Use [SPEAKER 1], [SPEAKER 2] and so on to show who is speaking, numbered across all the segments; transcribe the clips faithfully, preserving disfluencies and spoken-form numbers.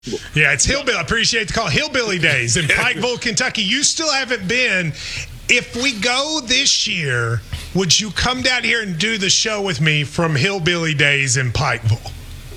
[SPEAKER 1] Yeah, it's Hillbilly. I appreciate the call. Hillbilly Days in Pikeville, Kentucky. You still haven't been. If we go this year, would you come down here and do the show with me from Hillbilly Days in Pikeville?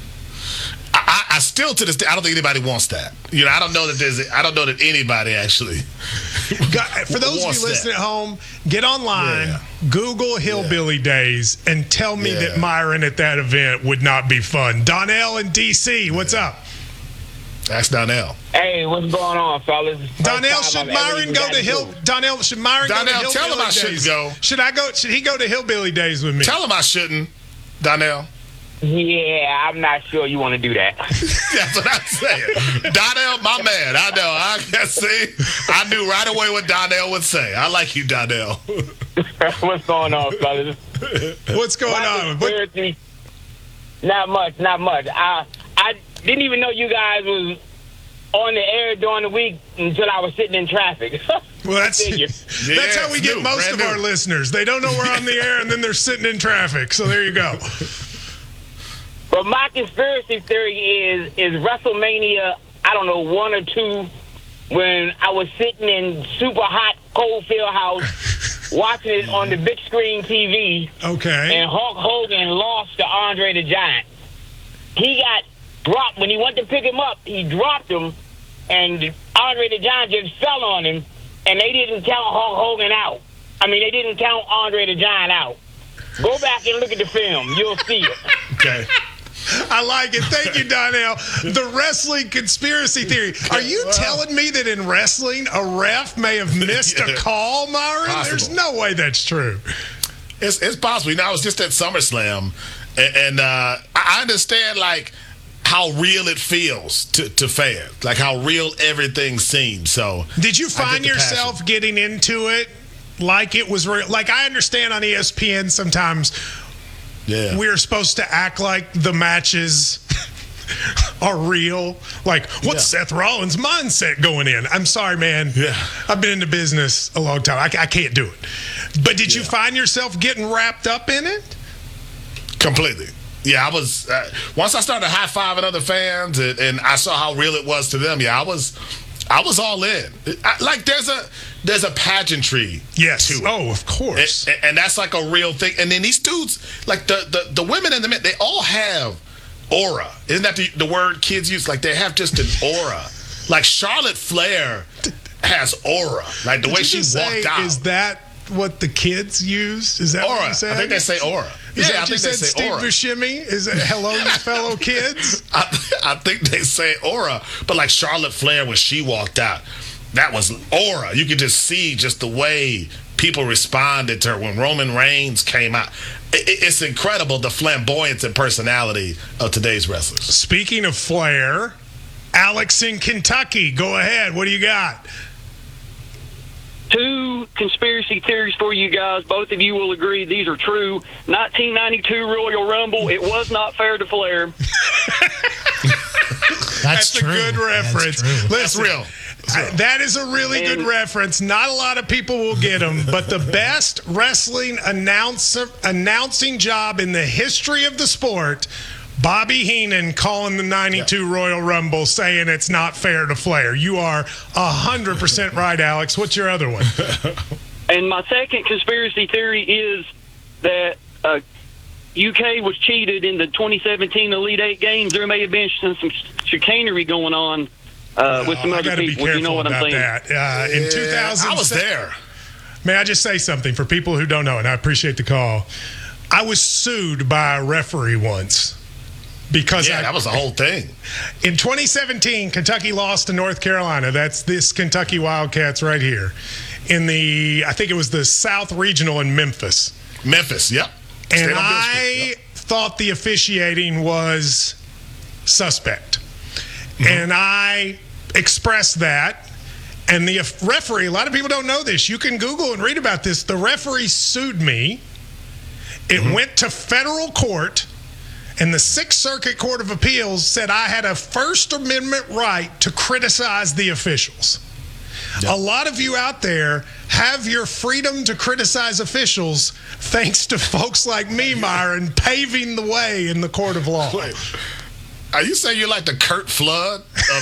[SPEAKER 2] I, I still to this day, I don't think anybody wants that. You know, I don't know that there's. I don't know that anybody actually.
[SPEAKER 1] For those of you listening at home, get online, yeah. Google Hillbilly yeah. Days, and tell me yeah. that Myron at that event would not be fun. Donnell in D C, what's yeah. up?
[SPEAKER 2] Ask Donnell.
[SPEAKER 3] Hey, what's going on, fellas?
[SPEAKER 1] Donnell, should Myron go to Hill? Donnell, should Myron
[SPEAKER 2] Donnell,
[SPEAKER 1] go to Hillbilly
[SPEAKER 2] tell him I
[SPEAKER 1] Days?
[SPEAKER 2] shouldn't go.
[SPEAKER 1] Should I go? Should he go to Hillbilly Days with me?
[SPEAKER 2] Tell him I shouldn't, Donnell.
[SPEAKER 3] Yeah, I'm not sure you want to do that.
[SPEAKER 2] That's what I'm saying. Donnell, my man. I know. I can see. I knew right away what Donnell would say. I like you, Donnell.
[SPEAKER 3] What's going on, fellas?
[SPEAKER 1] What's going
[SPEAKER 3] My
[SPEAKER 1] on?
[SPEAKER 3] What? Not much. Not much. I I didn't even know you guys was on the air during the week until I was sitting in traffic.
[SPEAKER 1] Well, that's
[SPEAKER 2] yeah,
[SPEAKER 1] that's how we get
[SPEAKER 2] new,
[SPEAKER 1] most of
[SPEAKER 2] new.
[SPEAKER 1] our listeners. They don't know we're on the air, and then they're sitting in traffic. So there you go.
[SPEAKER 3] But my conspiracy theory is is WrestleMania, I don't know, one or two, when I was sitting in super hot Coldfield House watching it on the big screen T V.
[SPEAKER 1] Okay.
[SPEAKER 3] And Hulk Hogan lost to Andre the Giant. He got dropped. When he went to pick him up, he dropped him, and Andre the Giant just fell on him, and they didn't count Hulk Hogan out. I mean, they didn't count Andre the Giant out. Go back and look at the film. You'll see it.
[SPEAKER 2] Okay.
[SPEAKER 1] I like it. Thank you, Donnell. The wrestling conspiracy theory. Are you wow. telling me that in wrestling, a ref may have missed yeah. a call, Myron? Possible. There's no way that's true.
[SPEAKER 2] It's, it's possible. You know, I was just at SummerSlam, and, and uh, I understand, like, how real it feels to, to fans, like how real everything seems. So,
[SPEAKER 1] did you find yourself passion. getting into it like it was real? Like, I understand on E S P N sometimes yeah. we're supposed to act like the matches are real. Like, what's yeah. Seth Rollins' mindset going in? I'm sorry, man.
[SPEAKER 2] Yeah.
[SPEAKER 1] I've been into business a long time. I, I can't do it. But did yeah. you find yourself getting wrapped up in it?
[SPEAKER 2] Completely. Yeah, I was. Uh, once I started high-fiving other fans, and, and I saw how real it was to them. Yeah, I was, I was all in. I, like there's a there's a pageantry.
[SPEAKER 1] Yes.
[SPEAKER 2] To it.
[SPEAKER 1] Oh, of course.
[SPEAKER 2] And, and that's like a real thing. And then these dudes, like the the, the women and the men, they all have aura. Isn't that the, the word kids use? Like they have just an aura. Like Charlotte Flair has aura. Like the
[SPEAKER 1] Did
[SPEAKER 2] way
[SPEAKER 1] you
[SPEAKER 2] she
[SPEAKER 1] just
[SPEAKER 2] walked
[SPEAKER 1] say,
[SPEAKER 2] out.
[SPEAKER 1] Is that what the kids use? Is that
[SPEAKER 2] aura?
[SPEAKER 1] What you said?
[SPEAKER 2] I think they say aura.
[SPEAKER 1] Is
[SPEAKER 2] yeah,
[SPEAKER 1] that
[SPEAKER 2] I
[SPEAKER 1] what you
[SPEAKER 2] think
[SPEAKER 1] said,
[SPEAKER 2] they say
[SPEAKER 1] Steve
[SPEAKER 2] aura.
[SPEAKER 1] Buscemi? Is it hello, you fellow kids?
[SPEAKER 2] I, I think they say aura, but like Charlotte Flair when she walked out, that was aura. You could just see just the way people responded to her when Roman Reigns came out. It, it's incredible the flamboyance and personality of today's wrestlers.
[SPEAKER 1] Speaking of Flair, Alex in Kentucky, go ahead. What do you got?
[SPEAKER 4] Two conspiracy theories for you guys. Both of you will agree these are true. nineteen ninety-two Royal Rumble, it was not fair to Flair.
[SPEAKER 1] That's, That's
[SPEAKER 5] true.
[SPEAKER 1] a good reference.
[SPEAKER 2] That's,
[SPEAKER 1] Listen,
[SPEAKER 2] That's real.
[SPEAKER 1] I, that is a really and, good reference. Not a lot of people will get them, but the best wrestling announcer announcing job in the history of the sport, Bobby Heenan calling the ninety-two yeah. Royal Rumble, saying it's not fair to Flair. You are one hundred percent right, Alex. What's your other one?
[SPEAKER 4] And my second conspiracy theory is that uh, U K was cheated in the twenty seventeen Elite Eight games. There may have been some, some chicanery going on uh, with some
[SPEAKER 1] oh,
[SPEAKER 4] other people. You know what I'm saying?
[SPEAKER 1] That. Uh, in
[SPEAKER 2] yeah,
[SPEAKER 1] two thousand,
[SPEAKER 2] I was there.
[SPEAKER 1] May I just say something for people who don't know, and I appreciate the call. I was sued by a referee once. Because
[SPEAKER 2] yeah,
[SPEAKER 1] I,
[SPEAKER 2] that was the whole thing.
[SPEAKER 1] In twenty seventeen, Kentucky lost to North Carolina. That's this Kentucky Wildcats right here. In the, I think it was the South Regional in Memphis.
[SPEAKER 2] Memphis, yep.
[SPEAKER 1] And I yep. thought the officiating was suspect. Mm-hmm. And I expressed that. And the referee, a lot of people don't know this. You can Google and read about this. The referee sued me. It mm-hmm. went to federal court. And the Sixth Circuit Court of Appeals said I had a First Amendment right to criticize the officials. Yep. A lot of you out there have your freedom to criticize officials thanks to folks like me, Myron, paving the way in the court of law.
[SPEAKER 2] Wait. Are you saying you're like the Kurt Flood of